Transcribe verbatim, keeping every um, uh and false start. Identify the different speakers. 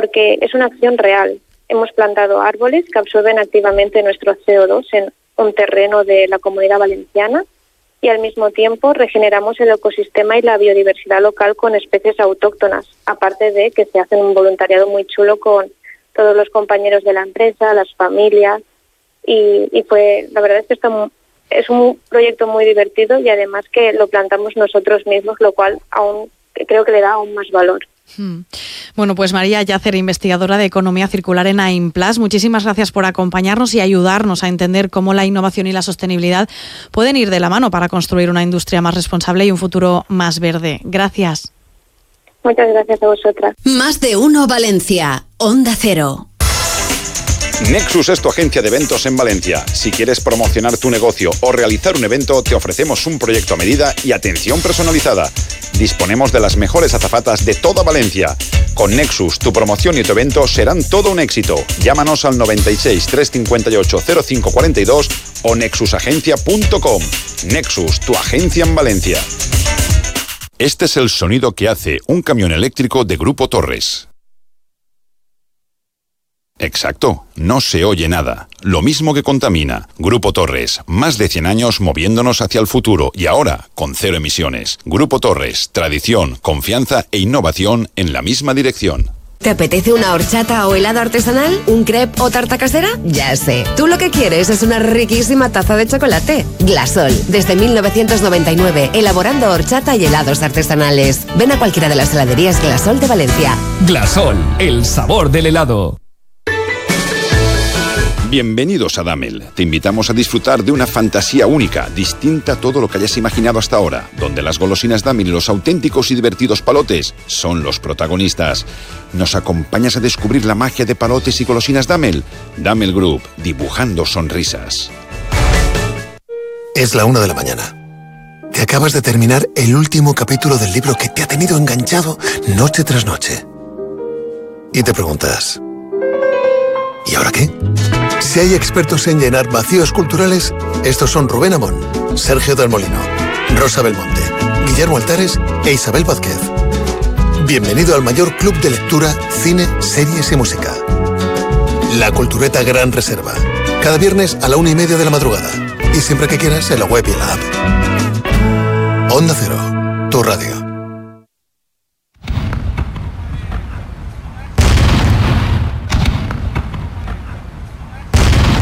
Speaker 1: porque es una acción real. Hemos plantado árboles que absorben activamente nuestro C O dos en un terreno de la Comunidad Valenciana y al mismo tiempo regeneramos el ecosistema y la biodiversidad local con especies autóctonas, aparte de que se hace un voluntariado muy chulo con todos los compañeros de la empresa, las familias, y, y pues la verdad es que está muy, es un proyecto muy divertido y además que lo plantamos nosotros mismos, lo cual aún creo que le da aún más valor.
Speaker 2: Hmm. Bueno, pues María Yacer, investigadora de Economía Circular en AIMPLAS, muchísimas gracias por acompañarnos y ayudarnos a entender cómo la innovación y la sostenibilidad pueden ir de la mano para construir una industria más responsable y un futuro más verde. Gracias.
Speaker 1: Muchas gracias a vosotras.
Speaker 3: Más de uno Valencia, Onda Cero.
Speaker 4: Nexus es tu agencia de eventos en Valencia. Si quieres promocionar tu negocio o realizar un evento, te ofrecemos un proyecto a medida y atención personalizada. Disponemos de las mejores azafatas de toda Valencia. Con Nexus, tu promoción y tu evento serán todo un éxito. Llámanos al noventa y seis, trescientos cincuenta y ocho, cero cinco cuarenta y dos o nexus agencia punto com. Nexus, tu agencia en Valencia. Este es el sonido que hace un camión eléctrico de Grupo Torres. Exacto, no se oye nada. Lo mismo que contamina. Grupo Torres, más de cien años moviéndonos hacia el futuro y ahora con cero emisiones. Grupo Torres, tradición, confianza e innovación en la misma dirección.
Speaker 3: ¿Te apetece una horchata o helado artesanal? ¿Un crepe o tarta casera? Ya sé. Tú lo que quieres es una riquísima taza de chocolate. Glasol, desde mil novecientos noventa y nueve, elaborando horchata y helados artesanales. Ven a cualquiera de las heladerías Glasol de Valencia.
Speaker 5: Glasol, el sabor del helado.
Speaker 4: Bienvenidos a Damel. Te invitamos a disfrutar de una fantasía única, distinta a todo lo que hayas imaginado hasta ahora, donde las golosinas Damel y los auténticos y divertidos palotes son los protagonistas. ¿Nos acompañas a descubrir la magia de palotes y golosinas Damel? Damel Group, dibujando sonrisas.
Speaker 6: Es la una de la mañana. Te acabas de terminar el último capítulo del libro que te ha tenido enganchado noche tras noche. Y te preguntas, ¿y ahora qué? Si hay expertos en llenar vacíos culturales, estos son Rubén Amón, Sergio del Molino, Rosa Belmonte, Guillermo Altares e Isabel Vázquez. Bienvenido al mayor club de lectura, cine, series y música. La Cultureta Gran Reserva. Cada viernes a la una y media de la madrugada. Y siempre que quieras en la web y en la app. Onda Cero, tu radio.